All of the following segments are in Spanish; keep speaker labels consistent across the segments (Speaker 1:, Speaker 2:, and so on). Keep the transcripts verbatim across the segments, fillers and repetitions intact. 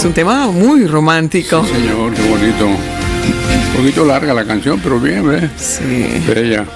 Speaker 1: un tema muy romántico.
Speaker 2: Sí, señor, qué bonito. Un poquito larga la canción, pero bien, ¿ves?
Speaker 1: Sí.
Speaker 2: Bella.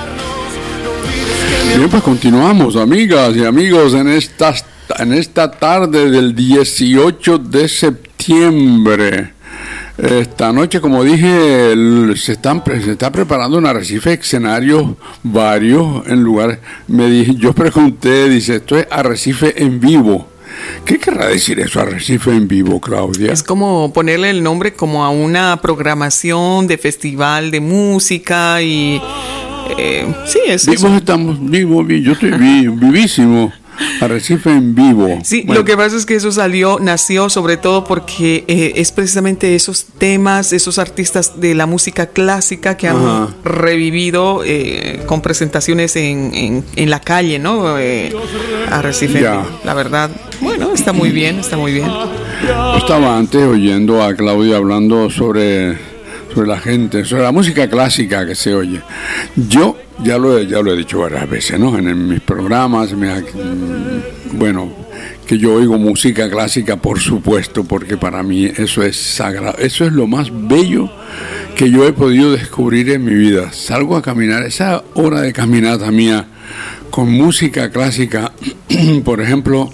Speaker 2: Bien, pues continuamos, amigas y amigos, en esta, en esta tarde del dieciocho de septiembre. Esta noche, como dije, el, se, están, se está preparando un arrecife de escenarios varios en lugares. Me dije, yo pregunté, dice, esto es arrecife en vivo. ¿Qué querrá decir eso, arrecife en vivo, Claudia?
Speaker 1: Es como ponerle el nombre como a una programación de festival de música y... Eh, sí, es
Speaker 2: Vivos
Speaker 1: eso.
Speaker 2: estamos vivos, yo estoy vivo, vivísimo. Arrecife en vivo.
Speaker 1: Sí,
Speaker 2: bueno.
Speaker 1: Lo que pasa es que eso salió, nació sobre todo porque eh, es precisamente esos temas, esos artistas de la música clásica que han Ajá. revivido eh, con presentaciones en, en, en la calle, ¿no? Eh, Arrecife en vivo. La verdad, bueno, está muy bien, está muy bien.
Speaker 2: Yo estaba antes oyendo a Claudia hablando sobre... sobre la gente, sobre la música clásica que se oye. Yo ya lo he, ya lo he dicho varias veces, ¿no? En, en mis programas, me, bueno, que yo oigo música clásica, por supuesto, porque para mí eso es sagrado, eso es lo más bello que yo he podido descubrir en mi vida. Salgo a caminar, esa hora de caminata mía con música clásica, por ejemplo,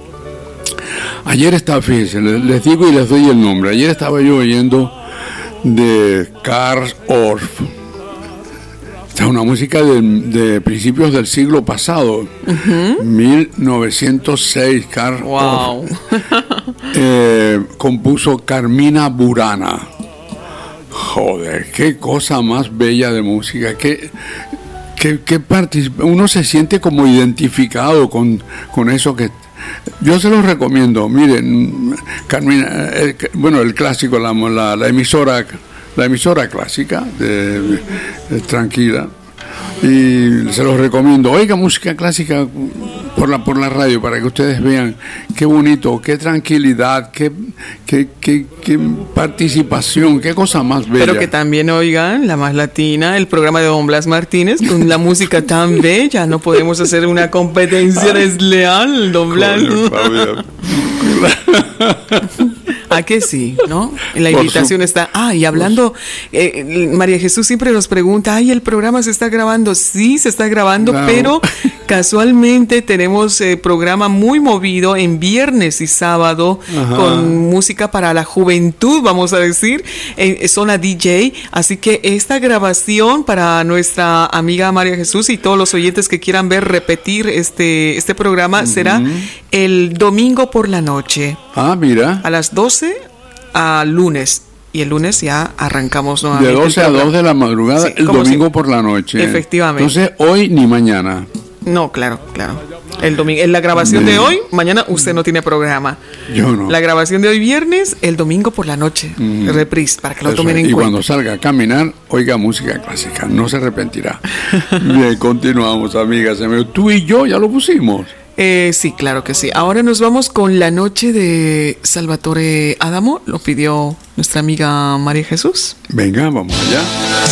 Speaker 2: ayer estaba, fíjense, les digo y les doy el nombre, ayer estaba yo oyendo de Carl Orff. Esta es una música de, de principios del siglo pasado, uh-huh. mil novecientos seis. Carl
Speaker 1: wow.
Speaker 2: Orff eh, compuso Carmina Burana. Joder, qué cosa más bella de música, qué, qué, qué partic- uno se siente como identificado con, con eso que... Yo se los recomiendo, miren, Carmina, eh, bueno, el clásico, la, la, la emisora, la emisora clásica, de, de, de, tranquila, y se los recomiendo. Oiga música clásica por la por la radio para que ustedes vean qué bonito, qué tranquilidad, qué, qué, qué, qué participación, qué cosa más bella.
Speaker 1: Pero que también oigan La Más Latina, el programa de Don Blas Martínez, con la música tan bella. No podemos hacer una competencia desleal, Don Blas. ¿A que sí, no? La invitación su... está... Ah, y hablando, eh, María Jesús siempre nos pregunta, ay, el programa se está grabando. Sí, se está grabando, no. Pero casualmente tenemos eh, programa muy movido en viernes y sábado. Ajá. Con música para la juventud, vamos a decir, eh, zona D J. Así que esta grabación para nuestra amiga María Jesús y todos los oyentes que quieran ver repetir este, este programa, uh-huh. será el domingo por la noche.
Speaker 2: Ah, mira.
Speaker 1: A las doce a lunes. Y el lunes ya arrancamos nuevamente.
Speaker 2: De doce a dos de la madrugada, sí, el domingo si... por la noche.
Speaker 1: Efectivamente.
Speaker 2: Entonces, hoy ni mañana.
Speaker 1: No, claro, claro. El domingo, en la grabación de hoy, mañana usted no tiene programa.
Speaker 2: Yo no.
Speaker 1: La grabación de hoy viernes, el domingo por la noche. Mm. Reprise, para que lo Eso tomen en
Speaker 2: y
Speaker 1: cuenta.
Speaker 2: Y cuando salga a caminar, oiga música clásica, no se arrepentirá. Bien, continuamos, amigas. Tú y yo ya lo pusimos.
Speaker 1: Eh, sí, claro que sí. Ahora nos vamos con La Noche de Salvatore Adamo. Lo pidió nuestra amiga María Jesús.
Speaker 2: Venga, vamos allá.